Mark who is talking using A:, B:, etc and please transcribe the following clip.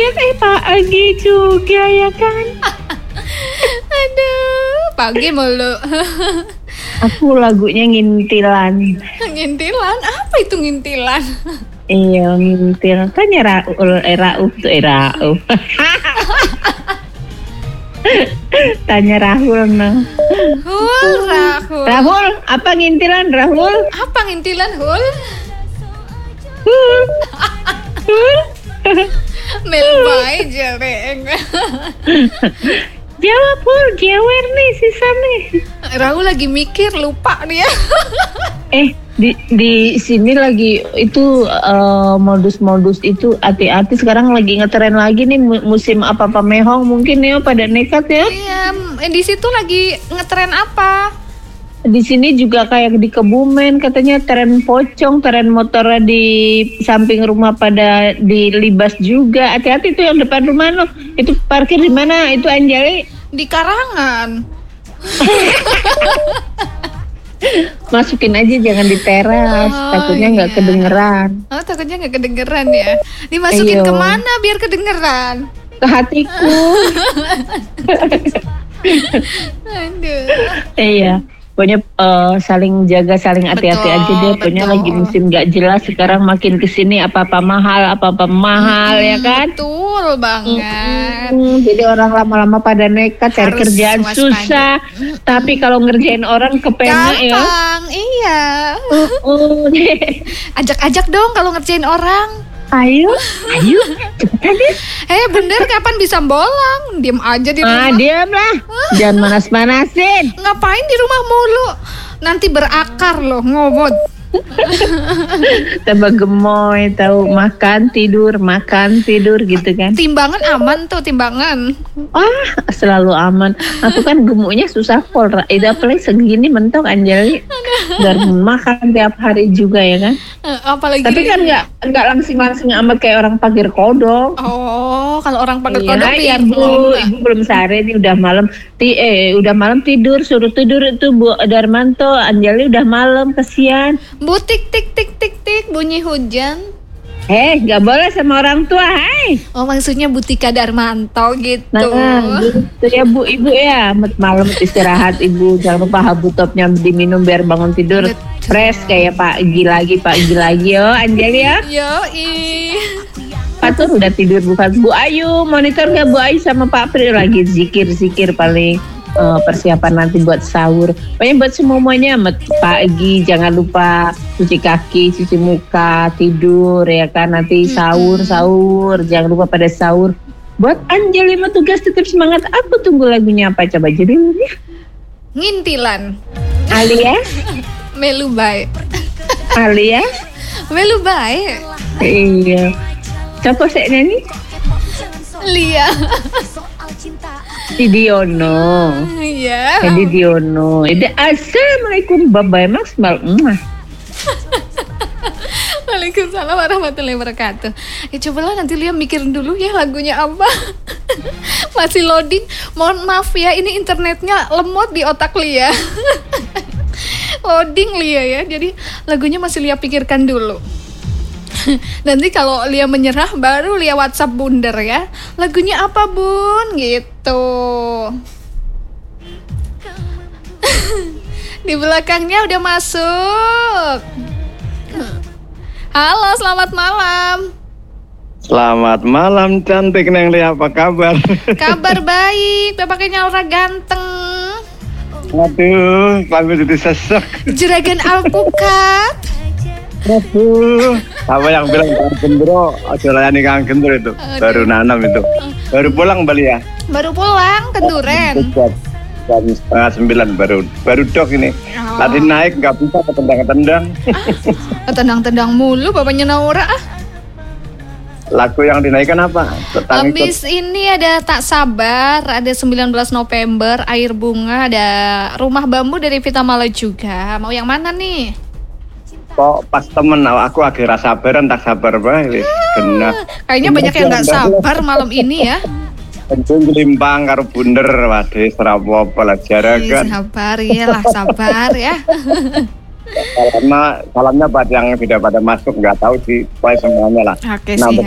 A: banyak. Pak Agi juga ya kan.
B: Aduh, pagi mulu.
A: Aku lagunya ngintilan.
B: Ngintilan? Apa itu ngintilan?
A: Iya, ngintil. Tanya Rauf tuh Rauf. Tanya Rahul nah. Rahul, apa ngintilan Rahul?
B: Apa ngintilan Hul? Melbai jereng.
A: Jawab Hul, jewer nih sisa nih.
B: Rahul lagi mikir, lupa dia.
A: Di sini lagi itu modus-modus itu hati-hati sekarang lagi ngetren lagi nih musim apa-apa mehong mungkin ya pada nekat ya.
B: Iya, di situ lagi ngetren apa?
A: Di sini juga kayak di Kebumen katanya tren pocong, tren motor di samping rumah pada dilibas juga. Hati-hati tuh yang depan rumah lo. Itu parkir di mana? Itu Anjali?
B: Di Karangan.
A: Masukin aja jangan di teras, takutnya nggak kedengeran.
B: Oh, takutnya nggak kedengeran ya. Dimasukin kemana biar kedengeran?
A: Ke hatiku.
B: Aduh.
A: Iya. Pokoknya saling jaga, saling hati-hati aja deh. Pokoknya lagi musim gak jelas. Sekarang makin kesini apa-apa mahal ya kan?
B: Betul banget.
A: Jadi orang lama-lama pada nekat cari kerjaan susah. Tapi kalau ngerjain orang kepengen ya.
B: Gampang, iya. Ajak-ajak dong kalau ngerjain orang.
A: Ayo, cepetan deh.
B: Bener kapan bisa bolang? Diam aja di rumah.
A: Diam lah. Jangan manas-manasin.
B: Ngapain di rumah mulu? Nanti berakar loh, ngomot.
A: Tambah gemoy, tahu makan tidur gitu kan.
B: Timbangan aman tuh, timbangan.
A: Selalu aman. Aku kan gemuknya susah pol. Itu apalagi segini mentok Anjali. Dan makan tiap hari juga ya kan.
B: Apalagi.
A: Tapi kan nggak langsing amat kayak orang pagir kodok.
B: Oh, kalau orang pagir kodok
A: ibu belum sehari ini udah malam. Udah malam tidur, suruh tidur itu Bu Darmanto. Anjali udah malam, kesian.
B: Bu tik bunyi hujan.
A: Nggak boleh sama orang tua, hai.
B: Oh, maksudnya Butika Darmanto gitu.
A: Nah, gitu ya Bu, ibu ya. Malam istirahat ibu, jangan lupa habutopnya diminum biar bangun tidur fresh kayak pagi lagi yo, Anjali ya. Patur udah tidur bukan Bu Ayu, monitor nggak Bu Ayu sama Pak Pri lagi zikir paling. Persiapan nanti buat sahur. Pokoknya buat semuanya pagi jangan lupa cuci kaki, cuci muka, tidur ya kan. Nanti sahur jangan lupa pada sahur. Buat Anjali mah tugas tetap semangat. Aku tunggu lagunya apa coba jadi ya.
B: Ngintilan
A: alias
B: Melubai
A: alias
B: Melubai.
A: Iya. Siapa sih nyanyi?
B: Lia
A: Diono.
B: Iya.
A: Diono. Assalamualaikum bye-bye maksimal.
B: Waalaikumsalam warahmatullahi wabarakatuh. Cobalah nanti Lia mikirin dulu ya lagunya apa. Masih loading. Mohon maaf ya, ini internetnya lemot di otak Lia. Loading Lia ya. Jadi lagunya masih Lia pikirkan dulu. Nanti kalau Lia menyerah baru Lia WhatsApp Bunder ya. Lagunya apa Bun? Gitu. Di belakangnya udah masuk. Halo, selamat malam.
C: Selamat malam cantik Neng Lia, apa kabar?
B: Kabar baik, bapaknya Laura ganteng.
C: Waduh, sambil jadi sesek.
B: Juragan alpukat.
C: Waduh, apa yang bilang Kang Gendro, aja layani Kang Gendro itu. Baru nanam itu. Baru pulang Bali ya?
B: Baru pulang ke Duren.
C: Jam 8:30 baru dok ini. Tadi naik nggak bisa ketendang-ketendang.
B: Ketendang-tendang mulu bapaknya Naura.
C: Lagu yang dinaikkan apa?
B: Habis ini ada Tak Sabar, ada 19 November, Air Bunga, ada Rumah Bambu dari Vita Mala juga. Mau yang mana nih?
C: Kok pas temen aku agak rasa sabaran tak sabar bae wis genah.
B: Kayaknya banyak yang nggak sabar malam ini ya.
C: Penjung limpang karo bunder waduh ora apa-apa lah jarakan.
B: Sabar ya lah, sabar ya.
C: Salamnya pada yang tidak pada masuk nggak tahu sih, semuanya lah.
B: Oke,
C: nah,
B: sih.